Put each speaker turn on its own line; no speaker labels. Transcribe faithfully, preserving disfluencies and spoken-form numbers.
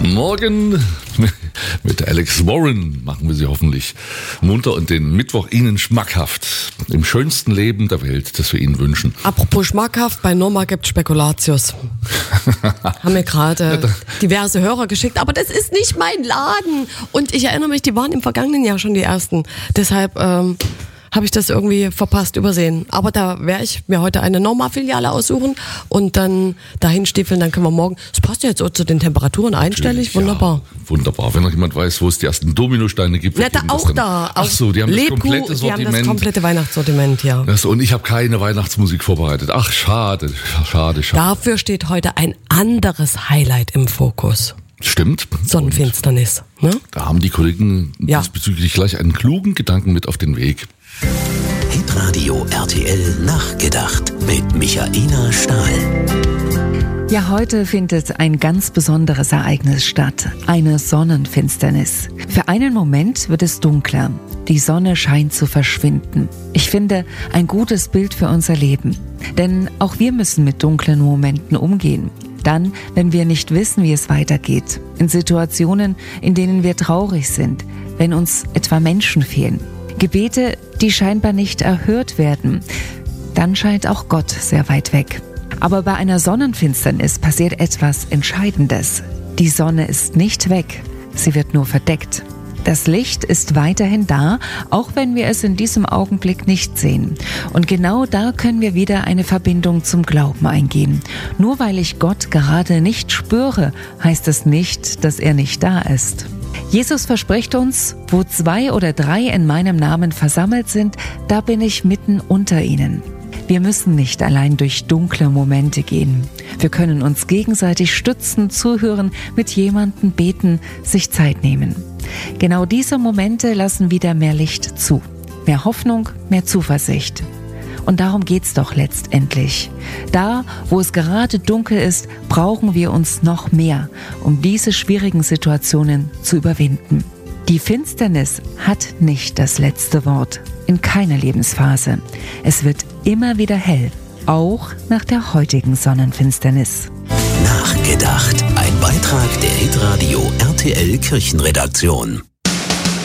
Morgen mit Alex Warren machen wir Sie hoffentlich munter und den Mittwoch Ihnen schmackhaft. Im schönsten Leben der Welt, das wir Ihnen wünschen.
Apropos schmackhaft, bei Norma gibt Spekulatius. Haben mir gerade diverse Hörer geschickt, aber das ist nicht mein Laden. Und ich erinnere mich, die waren im vergangenen Jahr schon die ersten. Deshalb ähm, habe ich das irgendwie verpasst, übersehen. Aber da werde ich mir heute eine Norma-Filiale aussuchen und dann dahin stiefeln, dann können wir morgen, das passt ja jetzt auch zu den Temperaturen einstellig, wunderbar.
Ja, wunderbar. Wenn noch jemand weiß, wo es die ersten Dominosteine gibt.
Ja, da auch da.
Ach so, die haben
Lebkuh,
das komplette Sortiment.
Die haben das komplette Weihnachtssortiment, ja.
Das, und ich habe keine Weihnachtsmusik vorbereitet. Ach, schade, schade, schade.
Dafür steht heute ein anderes Highlight im Fokus.
Stimmt.
Sonnenfinsternis. Ne?
Da haben die Kollegen
ja.
diesbezüglich gleich einen klugen Gedanken mit auf den Weg.
Hitradio R T L Nachgedacht mit Michaela Stahl.
Ja, heute findet ein ganz besonderes Ereignis statt, eine Sonnenfinsternis. Für einen Moment wird es dunkler, die Sonne scheint zu verschwinden. Ich finde, ein gutes Bild für unser Leben. Denn auch wir müssen mit dunklen Momenten umgehen. Dann, wenn wir nicht wissen, wie es weitergeht. In Situationen, in denen wir traurig sind, wenn uns etwa Menschen fehlen. Gebete, die scheinbar nicht erhört werden. Dann scheint auch Gott sehr weit weg. Aber bei einer Sonnenfinsternis passiert etwas Entscheidendes. Die Sonne ist nicht weg, sie wird nur verdeckt. Das Licht ist weiterhin da, auch wenn wir es in diesem Augenblick nicht sehen. Und genau da können wir wieder eine Verbindung zum Glauben eingehen. Nur weil ich Gott gerade nicht spüre, heißt es nicht, dass er nicht da ist. Jesus verspricht uns, wo zwei oder drei in meinem Namen versammelt sind, da bin ich mitten unter ihnen. Wir müssen nicht allein durch dunkle Momente gehen. Wir können uns gegenseitig stützen, zuhören, mit jemandem beten, sich Zeit nehmen. Genau diese Momente lassen wieder mehr Licht zu. Mehr Hoffnung, mehr Zuversicht. Und darum geht's doch letztendlich. Da, wo es gerade dunkel ist, brauchen wir uns noch mehr, um diese schwierigen Situationen zu überwinden. Die Finsternis hat nicht das letzte Wort, in keiner Lebensphase. Es wird immer wieder hell, auch nach der heutigen Sonnenfinsternis.
Nachgedacht, ein Beitrag der Hitradio R T L Kirchenredaktion.